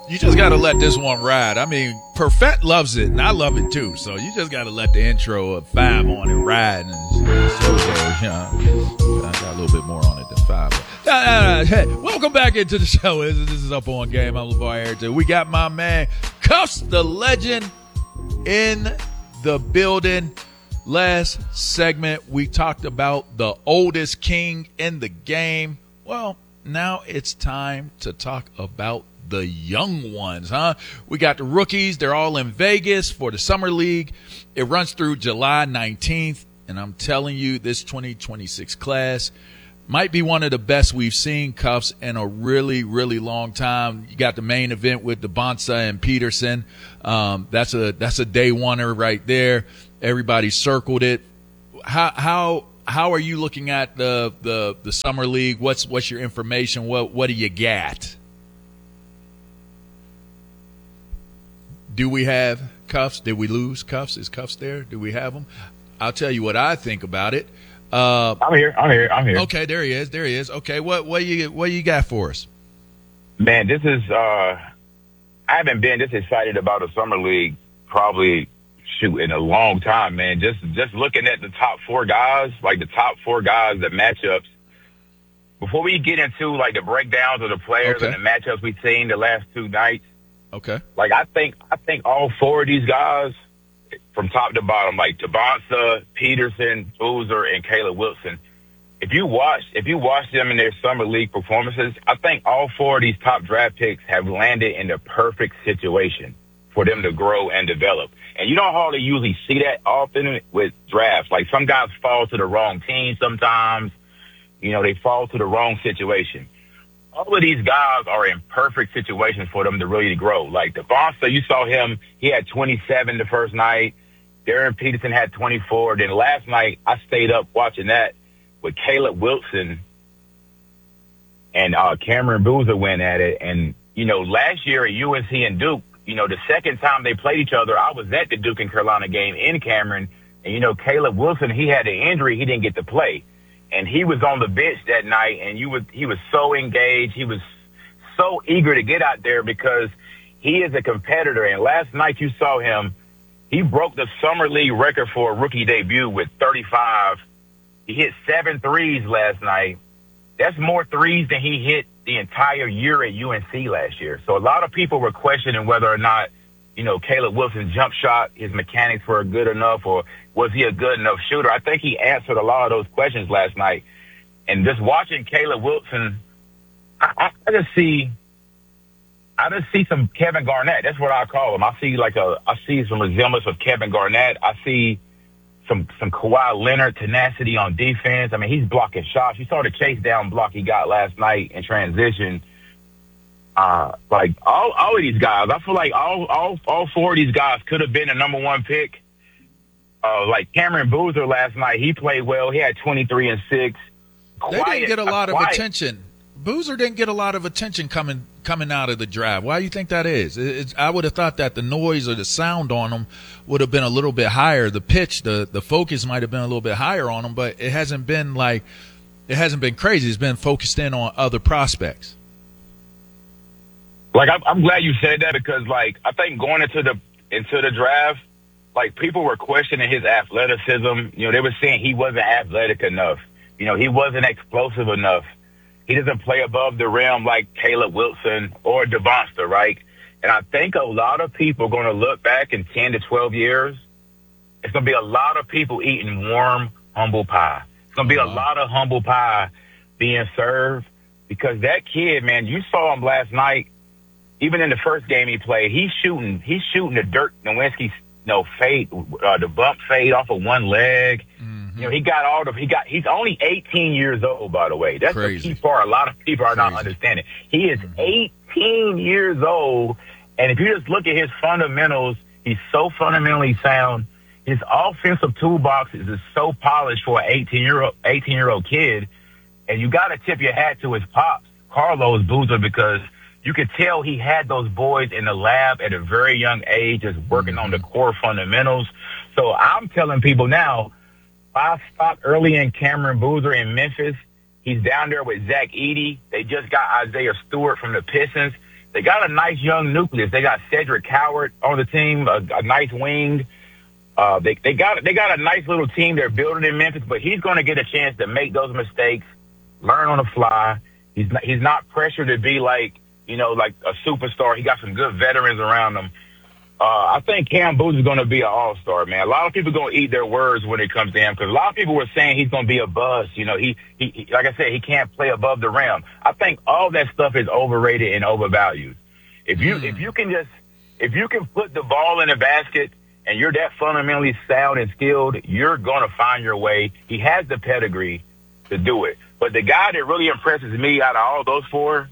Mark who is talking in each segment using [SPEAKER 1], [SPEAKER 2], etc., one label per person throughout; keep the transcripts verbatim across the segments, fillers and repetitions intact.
[SPEAKER 1] You just got to let this one ride. I mean, Perfect loves it, and I love it too. So you just got to let the intro of five on it ride. And so, you know, I got a little bit more on it than five. But, uh, uh, hey, welcome back into the show. This, this is Up On Game. I'm LeVar Arrington. We got my man, Cuffs the Legend, in the building. Last segment, we talked about the oldest king in the game. Well, now it's time to talk about the young ones, huh? We got the rookies. They're all in Vegas for the Summer League. It runs through July nineteenth, and I'm telling you, this twenty twenty-six class might be one of the best we've seen, Cuffs, in a really, really long time. You got the main event with DeBonsa and Peterson. Um, that's a that's a day oneer right there. Everybody circled it. How how how are you looking at the the the Summer League? What's what's your information? What what do you got? Do we have Cuffs? Did we lose Cuffs? Is Cuffs there? Do we have them? I'll tell you what I think about it. Uh,
[SPEAKER 2] I'm here. I'm here. I'm here.
[SPEAKER 1] Okay, there he is. There he is. Okay, what what you what you got for us?
[SPEAKER 2] Man, this is. Uh, I haven't been this excited about a Summer League probably shoot in a long time, man. Just just looking at the top four guys, like the top four guys, the matchups. Before we get into like the breakdowns of the players
[SPEAKER 1] Okay.
[SPEAKER 2] and the matchups we've seen the last two nights.
[SPEAKER 1] Okay.
[SPEAKER 2] Like, I think I think all four of these guys, from top to bottom, like DeBonsa, Peterson, Boozer, and Caleb Wilson, if you watch if you watch them in their Summer League performances, I think all four of these top draft picks have landed in the perfect situation for them to grow and develop. And you don't hardly usually see that often with drafts. Like, some guys fall to the wrong team sometimes. You know, they fall to the wrong situation. All of these guys are in perfect situations for them to really grow. Like DeBonsa, you saw him, he had twenty-seven the first night. Darren Peterson had twenty-four. Then last night, I stayed up watching that with Caleb Wilson and uh, Cameron Boozer went at it. And, you know, last year at U N C and Duke, you know, the second time they played each other, I was at the Duke and Carolina game in Cameron. And, you know, Caleb Wilson, he had an injury. He didn't get to play. And he was on the bench that night, and you was, he was so engaged. He was so eager to get out there because he is a competitor. And last night you saw him. He broke the Summer League record for a rookie debut with thirty-five. He hit seven threes last night. That's more threes than he hit the entire year at U N C last year. So a lot of people were questioning whether or not, you know, Caleb Wilson's jump shot, his mechanics were good enough, or was he a good enough shooter? I think he answered a lot of those questions last night. And just watching Caleb Wilson, I, I, I just see, I just see some Kevin Garnett. That's what I call him. I see like a, I see some resemblance of Kevin Garnett. I see some some Kawhi Leonard tenacity on defense. I mean, he's blocking shots. You saw the chase down block he got last night in transition. Uh, like all, all of these guys, I feel like all, all, all four of these guys could have been a number one pick. Uh, like Cameron Boozer last night, he played well. He had twenty-three and six.
[SPEAKER 1] They
[SPEAKER 2] Quiet,
[SPEAKER 1] didn't get a lot of
[SPEAKER 2] quiet.
[SPEAKER 1] attention. Boozer didn't get a lot of attention coming coming out of the draft. Why do you think that is? It, it's, I would have thought that the noise or the sound on him would have been a little bit higher. The pitch, the the focus might have been a little bit higher on him, but it hasn't been like it hasn't been crazy. It's been focused in on other prospects.
[SPEAKER 2] Like, I'm, I'm glad you said that because, like, I think going into the into the draft, like, people were questioning his athleticism. You know, they were saying he wasn't athletic enough. You know, he wasn't explosive enough. He doesn't play above the rim like Caleb Wilson or DeBonsa, right? And I think a lot of people are going to look back in ten to twelve years. It's going to be a lot of people eating warm, humble pie. It's going to be a lot of humble pie being served because that kid, man, you saw him last night. Even in the first game he played, he's shooting, he's shooting the Dirk Nowitzki, you know, fade, uh, the bump fade off of one leg. Mm-hmm. You know, he got all the, he got, he's only eighteen years old, by the way. That's
[SPEAKER 1] Crazy.
[SPEAKER 2] the key part. A lot of people are
[SPEAKER 1] Crazy.
[SPEAKER 2] not understanding. He is mm-hmm. eighteen years old. And if you just look at his fundamentals, he's so fundamentally sound. His offensive toolbox is just so polished for an eighteen year old, eighteen year old kid. And you got to tip your hat to his pops, Carlos Boozer, because you could tell he had those boys in the lab at a very young age, just working mm-hmm. on the core fundamentals. So I'm telling people now, I stopped early in Cameron Boozer in Memphis. He's down there with Zach Edey. They just got Isaiah Stewart from the Pistons. they got a nice young nucleus. They got Cedric Coward on the team, a, a nice wing. Uh, they they got they got a nice little team they're building in Memphis, but he's going to get a chance to make those mistakes, learn on the fly. He's not, he's not pressured to be like, you know, like a superstar. He got some good veterans around him. Uh, I think Cam Booth is going to be an all-star, man. A lot of people are going to eat their words when it comes to him because a lot of people were saying he's going to be a bust. You know, he, he, he, like I said, he can't play above the rim. I think all that stuff is overrated and overvalued. If you, mm. if you can just, if you can put the ball in the basket and you're that fundamentally sound and skilled, you're going to find your way. He has the pedigree to do it. But the guy that really impresses me out of all those four,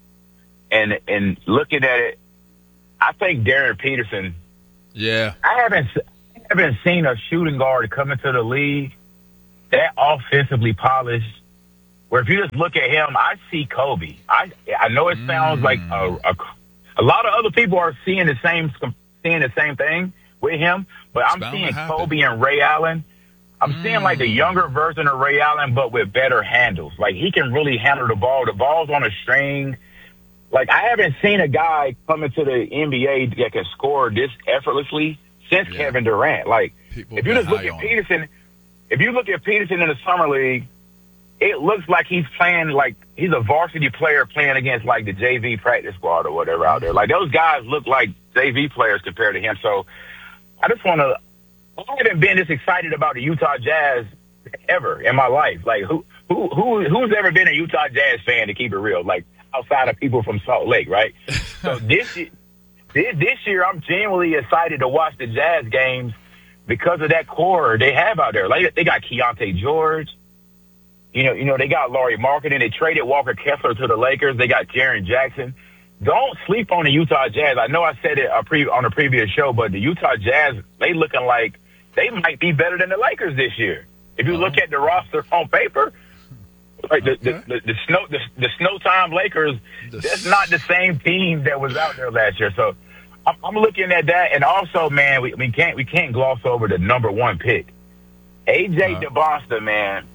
[SPEAKER 2] and and looking at it, I think Darren Peterson.
[SPEAKER 1] Yeah.
[SPEAKER 2] I haven't I haven't seen a shooting guard come into the league that offensively polished. Where if you just look at him, I see Kobe. I I know it sounds mm. like a, a a lot of other people are seeing the same seeing the same thing with him, but it's I'm seeing Kobe and Ray Allen. I'm mm. seeing like the younger version of Ray Allen, but with better handles. Like he can really handle the ball. The ball's on a string. Like, I haven't seen a guy come into the N B A that can score this effortlessly since yeah. Kevin Durant. Like, People if you just look at Peterson, him. if you look at Peterson in the summer league, it looks like he's playing like he's a varsity player playing against like the J V practice squad or whatever out there. Like, those guys look like J V players compared to him. So, I just want to. I haven't been this excited about the Utah Jazz ever in my life. Like, who who who who's ever been a Utah Jazz fan, to keep it real? Like, outside of people from Salt Lake, right? So this, this this year, I'm genuinely excited to watch the Jazz games because of that core they have out there. Like, they got Keontae George. You know, you know, they got Lauri Markkanen. They traded Walker Kessler to the Lakers. They got Jaren Jackson. Don't sleep on the Utah Jazz. I know I said it a pre- on a previous show, but the Utah Jazz, they looking like they might be better than the Lakers this year. If you uh-huh. look at the roster on paper, like the, okay. the, the, the snow the, the Snowtime Lakers, the that's not the same team that was out there last year. So I'm, I'm looking at that, and also, man, we, we can't we can't gloss over the number one pick, A J uh-huh. DeBosta, man.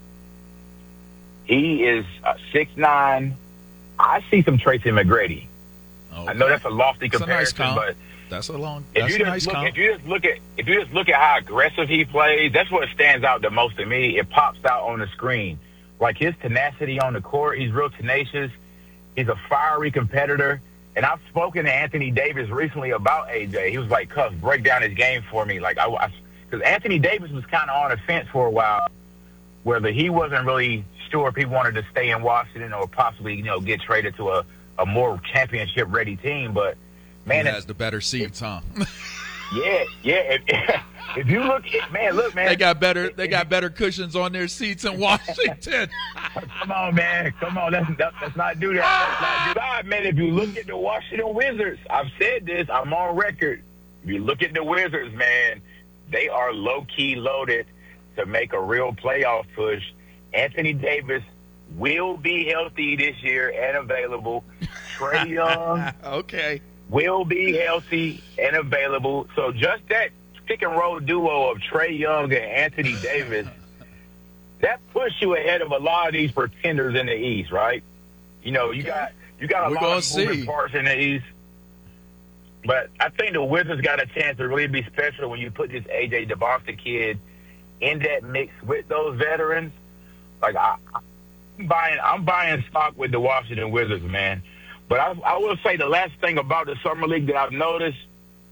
[SPEAKER 2] He is uh, six nine. I see some Tracy McGrady. Okay. I know that's a lofty comparison,
[SPEAKER 1] a nice
[SPEAKER 2] but
[SPEAKER 1] that's a long.
[SPEAKER 2] If
[SPEAKER 1] That's
[SPEAKER 2] you
[SPEAKER 1] a
[SPEAKER 2] just
[SPEAKER 1] nice
[SPEAKER 2] look,
[SPEAKER 1] comp.
[SPEAKER 2] if you just look at if you just look at how aggressive he plays, that's what stands out the most to me. It pops out on the screen. Like his tenacity on the court, he's real tenacious. He's a fiery competitor. And I've spoken to Anthony Davis recently about A J. He was like, "Cuff, break down his game for me." Like, I, because Anthony Davis was kind of on the fence for a while, where the, he wasn't really sure if he wanted to stay in Washington or possibly, you know, get traded to a, a more championship-ready team. But man,
[SPEAKER 1] he has the better seats, huh?
[SPEAKER 2] Yeah, yeah. If, if you look, man, look, man.
[SPEAKER 1] They got better. They got better cushions on their seats in Washington.
[SPEAKER 2] Come on, man. Come on. Let's, let's not do that. Let's not do that, man. If you look at the Washington Wizards, I've said this. I'm on record. If you look at the Wizards, man, they are low-key loaded to make a real playoff push. Anthony Davis will be healthy this year and available. Trae Young.
[SPEAKER 1] Okay.
[SPEAKER 2] Will be healthy and available. So just that pick and roll duo of Trae Young and Anthony Davis, that puts you ahead of a lot of these pretenders in the East, right? You know, you got you got a
[SPEAKER 1] We're
[SPEAKER 2] lot of
[SPEAKER 1] see.
[SPEAKER 2] moving parts in the East. But I think the Wizards got a chance to really be special when you put this A J DeBosta kid in that mix with those veterans. Like I, I'm buying, I'm buying stock with the Washington Wizards, man. But I, I will say the last thing about the Summer League that I've noticed,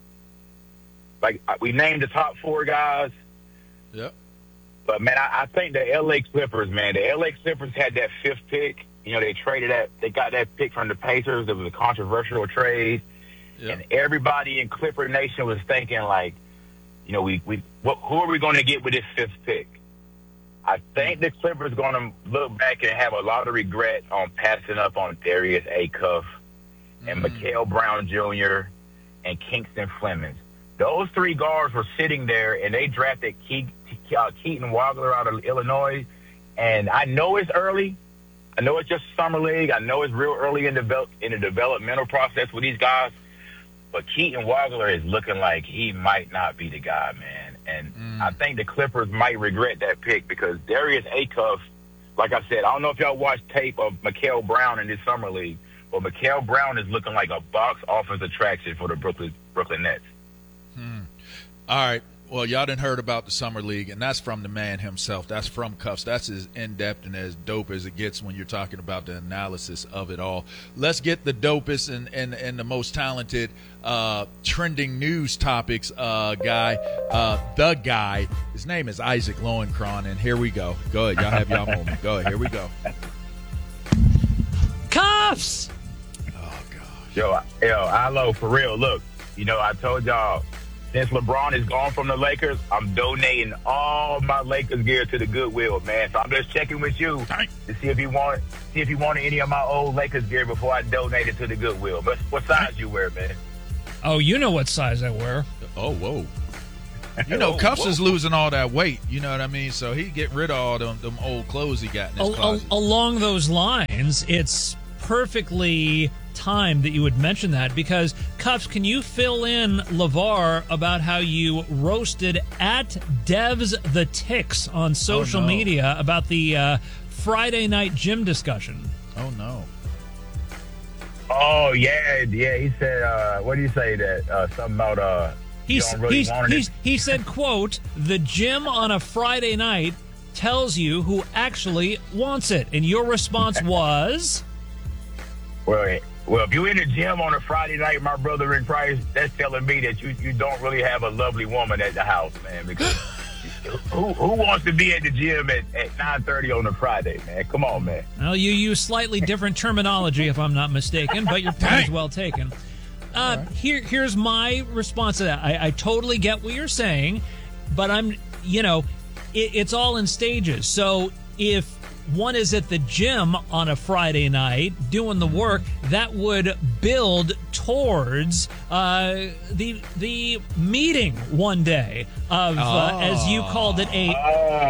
[SPEAKER 2] like we named the top four guys.
[SPEAKER 1] Yep.
[SPEAKER 2] But, man, I, I think the L A Clippers, man, the L A Clippers had that fifth pick. You know, they traded that. They got that pick from the Pacers. It was a controversial trade. Yep. And everybody in Clipper Nation was thinking, like, you know, we, we what, who are we going to get with this fifth pick? I think the Clippers going to look back and have a lot of regret on passing up on Darius Acuff and mm. Mikael Brown Junior and Kingston Flemings. Those three guards were sitting there, and they drafted Ke- uh, Keaton Wagler out of Illinois. And I know it's early. I know it's just summer league. I know it's real early in, develop- in the developmental process with these guys. But Keaton Wagler is looking like he might not be the guy, man. And mm. I think the Clippers might regret that pick because Darius Acuff, like I said, I don't know if y'all watched tape of Mikael Brown in this summer league, But Mikael Brown is looking like a box office attraction for the Brooklyn Brooklyn Nets.
[SPEAKER 1] Hmm. All right. Well, y'all done heard about the Summer League, and that's from the man himself. That's from Cuffs. That's as in-depth and as dope as it gets when you're talking about the analysis of it all. Let's get the dopest and, and, and the most talented uh, trending news topics uh, guy, uh, the guy. His name is Isaac Lowenkron, and here we go. Go ahead. Y'all have y'all moment. Go ahead. Here we go.
[SPEAKER 3] Cuffs!
[SPEAKER 1] Oh, gosh.
[SPEAKER 2] Yo, yo, Ilo, for real, look, you know, I told y'all, since LeBron is gone from the Lakers, I'm donating all my Lakers gear to the Goodwill, man. So I'm just checking with you to see if you want see if you wanted any of my old Lakers gear before I donate it to the Goodwill. But what size you wear, man?
[SPEAKER 3] Oh, you know what size I wear.
[SPEAKER 1] Oh, whoa. You know,
[SPEAKER 2] Oh,
[SPEAKER 1] Cuffs
[SPEAKER 2] whoa.
[SPEAKER 1] is losing all that weight. You know what I mean? So he get rid of all them, them old clothes he got in his
[SPEAKER 3] Al-
[SPEAKER 1] closet.
[SPEAKER 3] al- along those lines, it's perfectly timed that you would mention that because, Cuffs, can you fill in LeVar about how you roasted at Devs the Ticks on social
[SPEAKER 1] Oh, no.
[SPEAKER 3] media about the uh, Friday night gym discussion?
[SPEAKER 1] Oh, no.
[SPEAKER 2] Oh, yeah, yeah. He said, uh, what do you say that? Uh, something about, uh, you
[SPEAKER 3] He's,
[SPEAKER 2] don't really
[SPEAKER 3] he's,
[SPEAKER 2] want
[SPEAKER 3] he's,
[SPEAKER 2] it.
[SPEAKER 3] he said, quote, the gym on a Friday night tells you who actually wants it. And your response was?
[SPEAKER 2] Well, well, if you're in the gym on a Friday night, my brother in Christ, that's telling me that you, you don't really have a lovely woman at the house, man. Because who who wants to be at the gym at, at nine thirty on a Friday, man? Come on, man.
[SPEAKER 3] Well, you use slightly different terminology, if I'm not mistaken, but your point is well taken. Uh, here, here's my response to that. I, I totally get what you're saying, but I'm, you know, it, it's all in stages. So if one is at the gym on a Friday night doing the work, that would build towards uh, the the meeting one day of, uh, as you called it, a.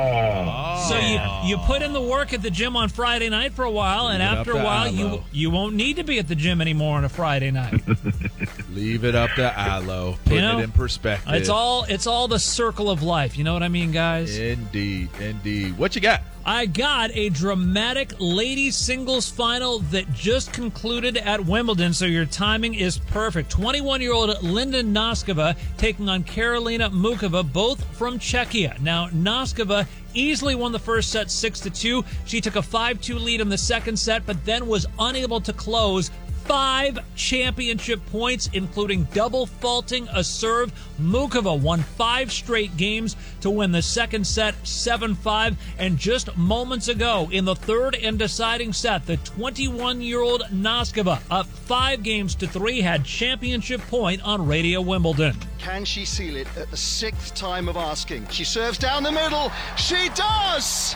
[SPEAKER 2] Oh.
[SPEAKER 3] So you you put in the work at the gym on Friday night for a while, and
[SPEAKER 1] Leave it up
[SPEAKER 3] after
[SPEAKER 1] to
[SPEAKER 3] a while,
[SPEAKER 1] Ilo.
[SPEAKER 3] you you won't need to be at the gym anymore on a Friday night.
[SPEAKER 1] Leave it up to Ilo. Putting
[SPEAKER 3] You know,
[SPEAKER 1] it in perspective.
[SPEAKER 3] It's all it's all the circle of life. You know what I mean, guys?
[SPEAKER 1] Indeed, indeed. What you got?
[SPEAKER 3] I got a dramatic ladies singles final that just concluded at Wimbledon, so your timing is perfect. twenty-one-year-old Linda Noskova taking on Karolina Mukova, both from Czechia. Now, Noskova easily won the first set six to two. She took a five two lead in the second set, but then was unable to close. Five championship points, including double faulting a serve. Mukova won five straight games to win the second set seven five. And just moments ago, in the third and deciding set, the twenty-one-year-old Noskova, up five games to three, had championship point on Radio Wimbledon.
[SPEAKER 4] Can she seal it at the sixth time of asking? She serves down the middle. She does!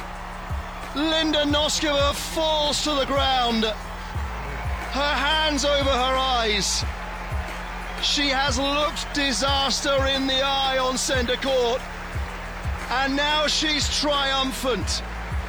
[SPEAKER 4] Linda Noskova falls to the ground. Her hands over her eyes. She has looked disaster in the eye on centre court. And now she's triumphant.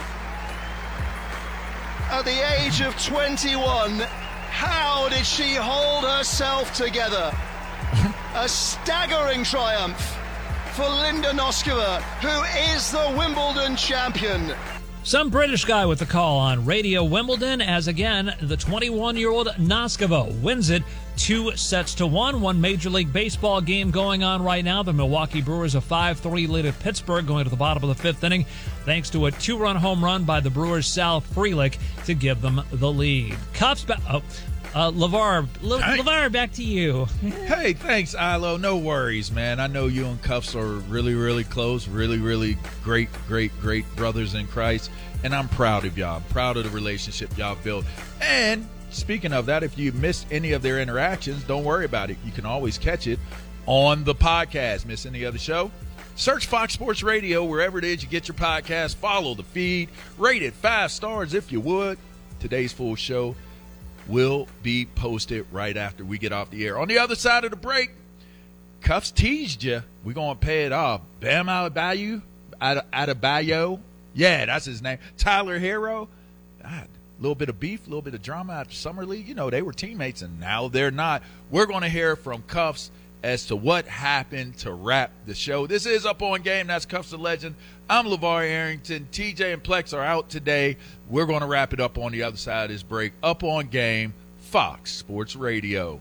[SPEAKER 4] At the age of twenty-one, how did she hold herself together? A staggering triumph for Linda Noskova, who is the Wimbledon champion.
[SPEAKER 3] Some British guy with the call on Radio Wimbledon as, again, the twenty-one-year-old Noskova wins it two sets to one. One Major League Baseball game going on right now. The Milwaukee Brewers a five three lead at Pittsburgh going to the bottom of the fifth inning thanks to a two-run home run by the Brewers' Sal Frelick to give them the lead. Cuffs back. Oh, uh, LeVar, Le-
[SPEAKER 1] Hey.
[SPEAKER 3] LeVar, back to you.
[SPEAKER 1] Hey, thanks, Ilo. No worries, man. I know you and Cuffs are really, really close, really, really great, great, great brothers in Christ, and I'm proud of y'all. I'm proud of the relationship y'all built. And speaking of that, if you missed any of their interactions, don't worry about it. You can always catch it on the podcast. Miss any other show? Search Fox Sports Radio wherever it is you get your podcast. Follow the feed. Rate it five stars if you would. Today's full show will be posted right after we get off the air. On the other side of the break, Cuffs teased you. We're going to pay it off. Bam Adebayo, Adebayo. Yeah, that's his name. Tyler Hero. God, a little bit of beef, a little bit of drama after Summer League. You know, they were teammates, and now they're not. We're going to hear from Cuffs as to what happened to wrap the show. This is Up On Game. That's Cuffs the Legend. I'm LeVar Arrington. T J and Plex are out today. We're going to wrap it up on the other side of this break. Up On Game, Fox Sports Radio.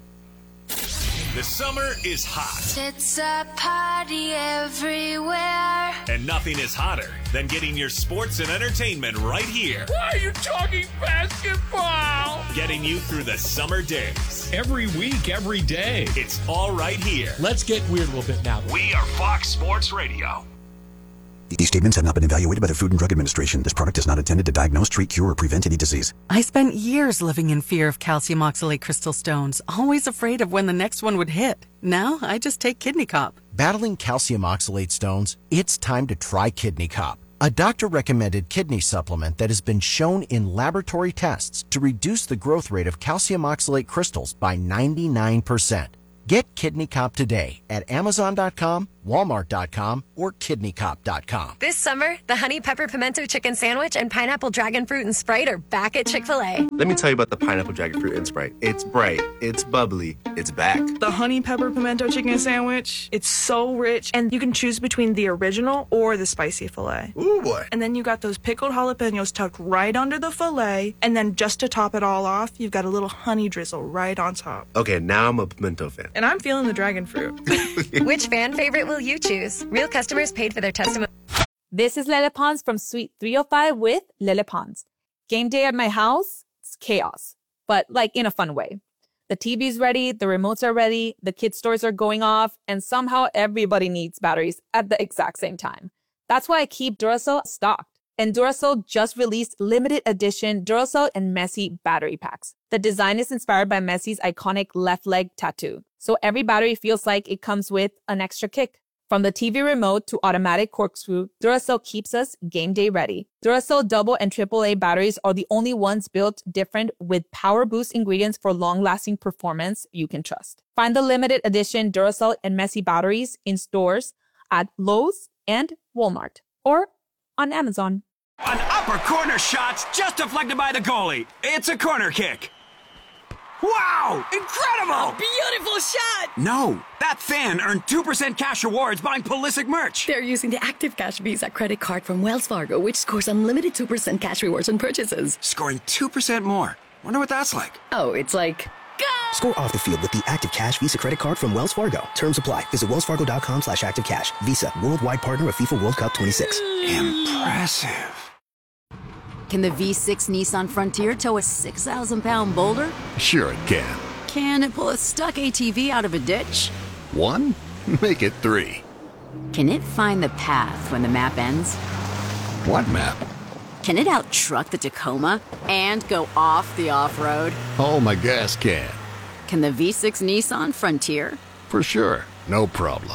[SPEAKER 5] The summer is hot.
[SPEAKER 6] It's a party everywhere.
[SPEAKER 5] And nothing is hotter than getting your sports and entertainment right here.
[SPEAKER 7] Why are you talking basketball?
[SPEAKER 5] Getting you through the summer days.
[SPEAKER 7] Every week, every day.
[SPEAKER 5] It's all right here.
[SPEAKER 7] Let's get weird a little bit now.
[SPEAKER 5] We are Fox Sports Radio.
[SPEAKER 8] These statements have not been evaluated by the Food and Drug Administration. This product is not intended to diagnose, treat, cure, or prevent any disease.
[SPEAKER 9] I spent years living in fear of calcium oxalate crystal stones, always afraid of when the next one would hit. Now, I just take Kidney Cop.
[SPEAKER 10] Battling calcium oxalate stones? It's time to try Kidney Cop, a doctor-recommended kidney supplement that has been shown in laboratory tests to reduce the growth rate of calcium oxalate crystals by ninety-nine percent. Get Kidney Cop today at Amazon dot com, Walmart dot com, or Kidney Cop dot com.
[SPEAKER 11] This summer, the Honey Pepper Pimento Chicken Sandwich and Pineapple Dragon Fruit and Sprite are back at Chick-fil-A.
[SPEAKER 12] Let me tell you about the Pineapple Dragon Fruit and Sprite. It's bright, it's bubbly, it's back.
[SPEAKER 13] The Honey Pepper Pimento Chicken Sandwich, it's so rich, and you can choose between the original or the spicy filet.
[SPEAKER 12] Ooh, boy.
[SPEAKER 13] And then you got those pickled jalapenos tucked right under the filet, and then just to top it all off, you've got a little honey drizzle right on top.
[SPEAKER 12] Okay, now I'm a pimento fan.
[SPEAKER 13] And I'm feeling the dragon fruit.
[SPEAKER 11] Which fan favorite will you choose? Real customers paid for their testimony.
[SPEAKER 14] This is Lele Pons from Suite three oh five with Lele Pons. Game day at my house, it's chaos, but like in a fun way. The T V's ready, the remotes are ready, the kids' stores are going off, and somehow everybody needs batteries at the exact same time. That's why I keep Duracell stocked. And Duracell just released limited edition Duracell and Messi battery packs. The design is inspired by Messi's iconic left leg tattoo. So every battery feels like it comes with an extra kick. From the T V remote to automatic corkscrew, Duracell keeps us game day ready. Duracell double and triple A batteries are the only ones built different with power boost ingredients for long-lasting performance you can trust. Find the limited edition Duracell and Messi batteries in stores at Lowe's and Walmart or on Amazon.
[SPEAKER 15] An upper corner shot's just deflected by the goalie. It's a corner kick. Wow! Incredible!
[SPEAKER 16] A beautiful shot!
[SPEAKER 15] No, that fan earned two percent cash rewards buying Pulisic merch.
[SPEAKER 16] They're using the Active Cash Visa credit card from Wells Fargo, which scores unlimited two percent cash rewards on purchases.
[SPEAKER 15] Scoring two percent more. Wonder what that's like.
[SPEAKER 16] Oh, it's like... Go!
[SPEAKER 8] Score off the field with the Active Cash Visa credit card from Wells Fargo. Terms apply. Visit wellsfargo.com slash activecash. Visa, worldwide partner of FIFA World Cup twenty-six.
[SPEAKER 15] Impressive.
[SPEAKER 17] Can the V six Nissan Frontier tow a six thousand pound boulder?
[SPEAKER 18] Sure it can.
[SPEAKER 17] Can it pull a stuck A T V out of a ditch?
[SPEAKER 18] One? Make it three.
[SPEAKER 17] Can it find the path when the map ends?
[SPEAKER 18] What map?
[SPEAKER 17] Can it out-truck the Tacoma and go off the off-road?
[SPEAKER 18] Oh, my gas can.
[SPEAKER 17] Can the V six Nissan Frontier?
[SPEAKER 18] For sure. No problem.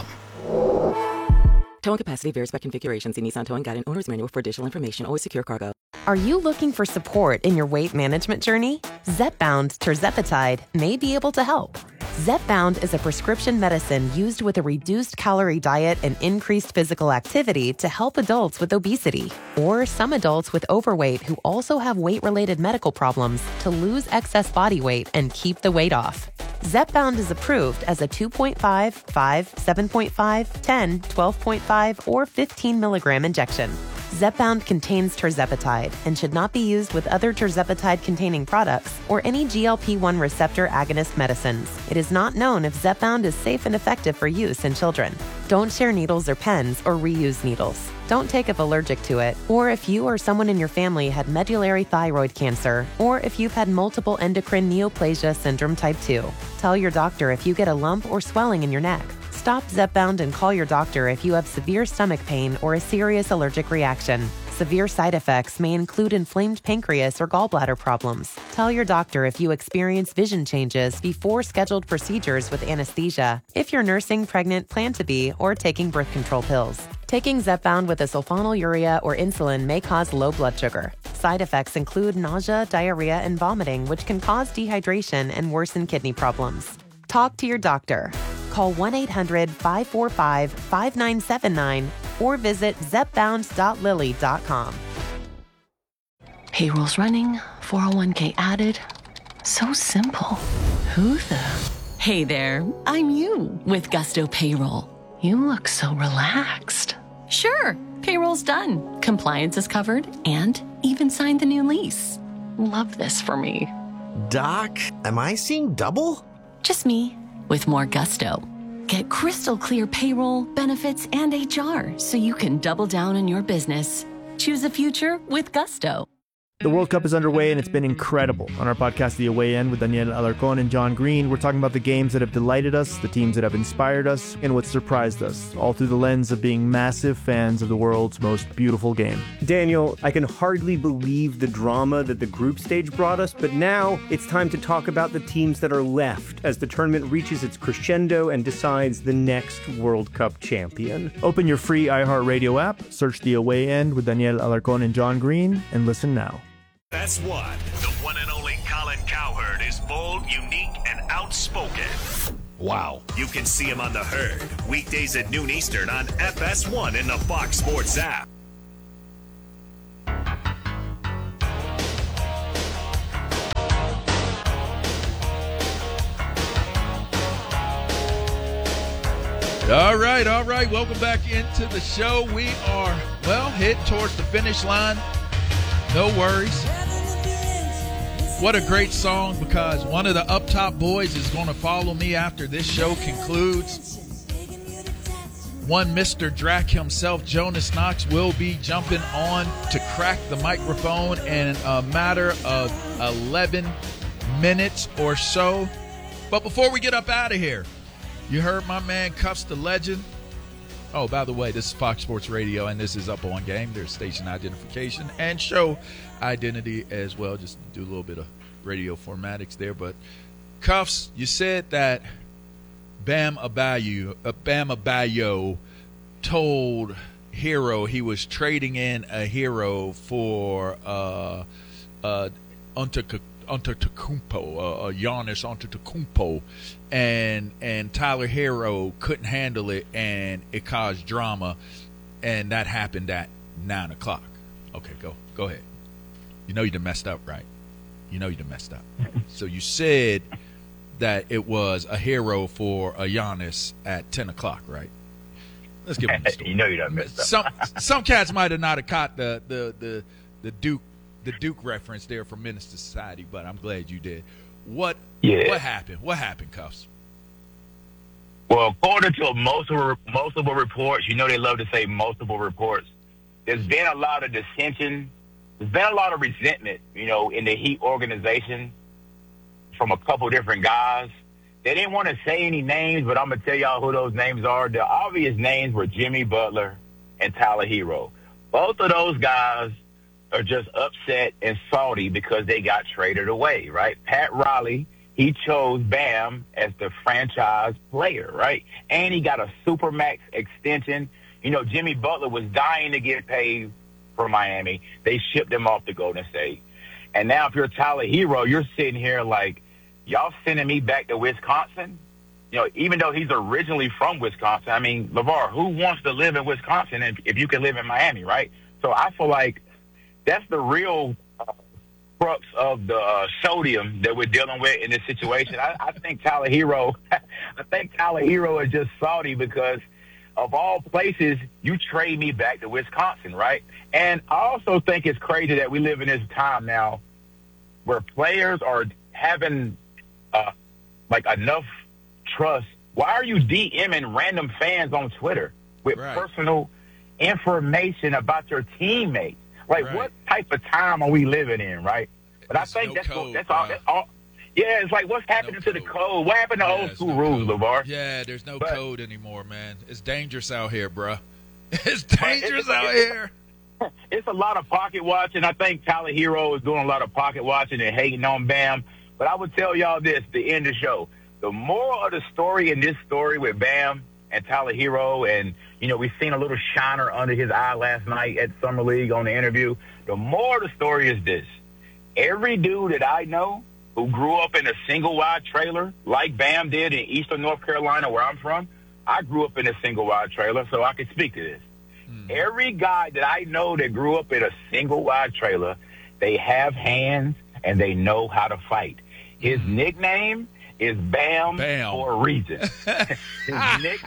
[SPEAKER 19] Towing capacity varies by configuration. See Nissan Towing Guide and Owner's Manual for additional information. Always secure cargo.
[SPEAKER 20] Are you looking for support in your weight management journey? Zepbound tirzepatide may be able to help. Zepbound is a prescription medicine used with a reduced calorie diet and increased physical activity to help adults with obesity or some adults with overweight who also have weight-related medical problems to lose excess body weight and keep the weight off. Zepbound is approved as a two point five, five, seven point five, ten, twelve point five, or fifteen milligram injection. Zepbound contains tirzepatide and should not be used with other tirzepatide-containing products or any G L P one receptor agonist medicines. It is not known if Zepbound is safe and effective for use in children. Don't share needles or pens or reuse needles. Don't take if allergic to it, or if you or someone in your family had medullary thyroid cancer, or if you've had multiple endocrine neoplasia syndrome type two. Tell your doctor if you get a lump or swelling in your neck. Stop Zepbound and call your doctor if you have severe stomach pain or a serious allergic reaction. Severe side effects may include inflamed pancreas or gallbladder problems. Tell your doctor if you experience vision changes before scheduled procedures with anesthesia, if you're nursing, pregnant, plan to be, or taking birth control pills. Taking Zepbound with a sulfonylurea or insulin may cause low blood sugar. Side effects include nausea, diarrhea, and vomiting, which can cause dehydration and worsen kidney problems. Talk to your doctor. Call one eight hundred, five four five, five nine seven nine or visit zepbound dot lilly dot com.
[SPEAKER 21] Payroll's running, four oh one k added. So simple. Who the? Hey there, I'm you with Gusto Payroll. You look so relaxed. Sure, payroll's done. Compliance is covered and even signed the new lease. Love this for me.
[SPEAKER 2] Doc, am I seeing double?
[SPEAKER 16] Just me, with more gusto. Get crystal clear payroll, benefits, and H R so you can double down on your business. Choose a future with gusto.
[SPEAKER 22] The World Cup is underway, and it's been incredible. On our podcast, The Away End, with Daniel Alarcón and John Green, we're talking about the games that have delighted us, the teams that have inspired us, and what surprised us, all through the lens of being massive fans of the world's most beautiful game.
[SPEAKER 23] Daniel, I can hardly believe the drama that the group stage brought us, but now it's time to talk about the teams that are left as the tournament reaches its crescendo and decides the next World Cup champion.
[SPEAKER 22] Open your free iHeartRadio app, search The Away End with Daniel Alarcón and John Green, and listen now.
[SPEAKER 5] F S one. The one and only Colin Cowherd is bold, unique, and outspoken.
[SPEAKER 18] Wow.
[SPEAKER 5] You can see him on The Herd, weekdays at noon Eastern on F S one in the Fox Sports app.
[SPEAKER 1] All right, all right. Welcome back into the show. We are, well, heading towards the finish line. No worries. What a great song, because one of the Up Top boys is going to follow me after this show concludes. One Mister Drac himself, Jonas Knox, will be jumping on to crack the microphone in a matter of eleven minutes or so. But before we get up out of here, you heard my man Cuffs the Legend. Oh, by the way, this is Fox Sports Radio, and this is Up On Game. There's station identification and show identity as well. Just do a little bit of radio formatics there. But, Cuffs, you said that Bam Adebayo, uh, Bam Adebayo told Hero he was trading in a Hero for uh, uh, Antetokounmpo, uh, uh, Giannis Antetokounmpo, and and Tyler Hero couldn't handle it, and it caused drama, and that happened at nine o'clock. Okay, go go ahead. You know you done messed up, right? You know you done messed up. So you said that it was a Hero for a Giannis at ten o'clock, right? Let's give him the story.
[SPEAKER 24] You know you done messed up.
[SPEAKER 1] Some some cats might have not have caught the the the the Duke the Duke reference there from Minister Society, but I'm glad you did. What
[SPEAKER 24] yeah.
[SPEAKER 1] what happened? What happened, Cuffs?
[SPEAKER 24] Well, according to multiple multiple reports, you know they love to say multiple reports. There's been a lot of dissension. There's been a lot of resentment, you know, in the Heat organization from a couple different guys. They didn't want to say any names, but I'm going to tell y'all who those names are. The obvious names were Jimmy Butler and Tyler Hero. Both of those guys are just upset and salty because they got traded away, right? Pat Riley, he chose Bam as the franchise player, right? And he got a Supermax extension. You know, Jimmy Butler was dying to get paid for Miami. They shipped him off to Golden State. And now if you're Tyler Hero, you're sitting here like, y'all sending me back to Wisconsin? You know, even though he's originally from Wisconsin. I mean, LeVar, who wants to live in Wisconsin if, if you can live in Miami, right? So I feel like that's the real uh, crux of the uh, sodium that we're dealing with in this situation. I, I think Tyler Hero, I think Tyler Hero is just salty because of all places, you trade me back to Wisconsin, right? And I also think it's crazy that we live in this time now where players are having uh, like enough trust. Why are you DMing random fans on Twitter with right. personal information about your teammates? Like, right. what type of time are we living in, right? But There's I think no that's, code, that's, all, that's all. Yeah, it's like, what's happening no to the code? What happened to yeah, old school no rules, code. LeVar?
[SPEAKER 1] Yeah, there's no but, code anymore, man. It's dangerous out here, bruh. It's dangerous it's, out it's, here.
[SPEAKER 24] It's a lot of pocket watching. I think Tyler Hero is doing a lot of pocket watching and hating on Bam. But I would tell y'all this, the end of the show. The moral of the story in this story with Bam and Tyler Hero, and, you know, we've seen a little shiner under his eye last night at Summer League on the interview. The moral of the story is this. Every dude that I know who grew up in a single-wide trailer like Bam did in eastern North Carolina, where I'm from, I grew up in a single-wide trailer, so I can speak to this. Mm. Every guy that I know that grew up in a single-wide trailer, they have hands and they know how to fight. His mm. nickname is Bam, Bam for a reason. His nick,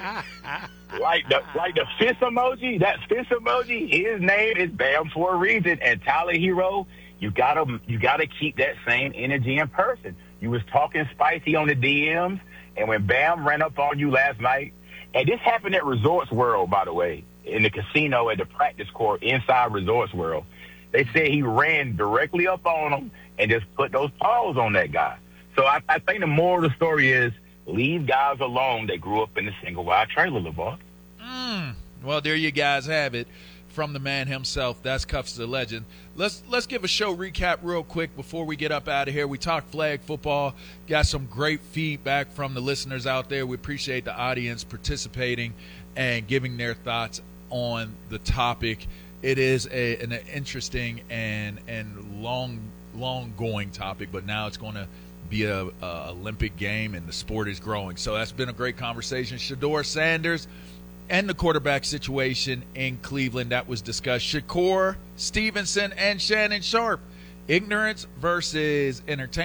[SPEAKER 24] like the like the fist emoji, that fist emoji, his name is Bam for a reason. And Tyler Hero, You gotta you gotta keep that same energy in person. You was talking spicy on the D Ms, and when Bam ran up on you last night, and this happened at Resorts World, by the way, in the casino at the practice court inside Resorts World. They said he ran directly up on him and just put those paws on that guy. So I, I think the moral of the story is leave guys alone that grew up in the single wide trailer, LeVar.
[SPEAKER 1] Mm. Well, there you guys have it. From the man himself, that's Cuffs the Legend. Let's let's give a show recap real quick before we get up out of here. We talked flag football, got some great feedback from the listeners out there. We appreciate the audience participating and giving their thoughts on the topic. It is a, an interesting and and long long going topic, but now it's going to be a, a Olympic game and the sport is growing. So that's been a great conversation. Shedeur Sanders and the quarterback situation in Cleveland that was discussed. Shakur Stevenson and Shannon Sharpe, ignorance versus entertainment.